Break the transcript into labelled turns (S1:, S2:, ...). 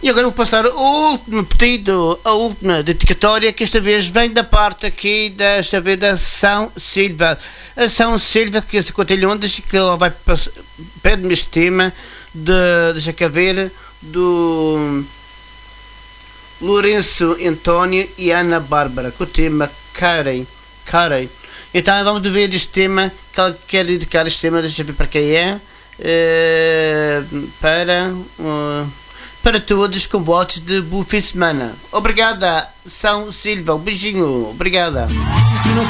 S1: E agora vou passar o último pedido, a última dedicatória, que esta vez vem da parte aqui da São Silva. A São Silva, que se conta ondas, que ela vai pede-me este tema deixa cá ver, do Lourenço António e Ana Bárbara, com o tema Karen. Então vamos ver este tema, que ela quer dedicar este tema, deixa eu ver para quem é. Para todos com votos de boa fim de semana. Obrigada, São Silva. Um beijinho. Obrigada.